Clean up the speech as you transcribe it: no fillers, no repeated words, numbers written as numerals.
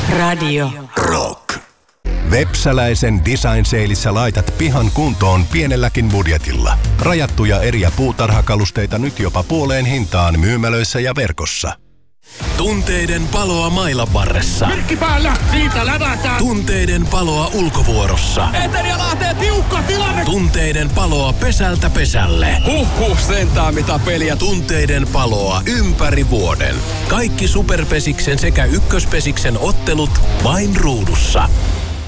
Radio Rock. Vepsäläisen Design Saleissa laitat pihan kuntoon pienelläkin budjetilla. Rajattuja eriä puutarhakalusteita nyt jopa puoleen hintaan myymälöissä ja verkossa. Tunteiden paloa mailan varressa. Virkki päällä, siitä lävätään. Tunteiden paloa ulkovuorossa. Eteri ja Lahteen tiukka tilanne. Tunteiden paloa pesältä pesälle. Sentään mitä peliä. Tunteiden paloa ympäri vuoden. Kaikki Superpesiksen sekä Ykköspesiksen ottelut vain ruudussa.